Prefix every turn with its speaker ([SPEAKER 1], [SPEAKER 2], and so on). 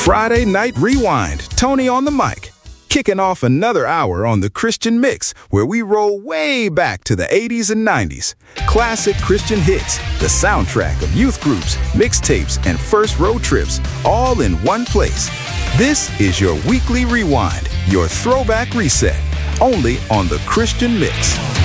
[SPEAKER 1] Friday Night Rewind, Tony on the mic. Kicking off another hour on the Christian Mix, where we roll way back to the 80s and 90s. Classic Christian hits, the soundtrack of youth groups, mixtapes, and first road trips, all in one place. This is your weekly rewind, your throwback reset, only on the Christian Mix.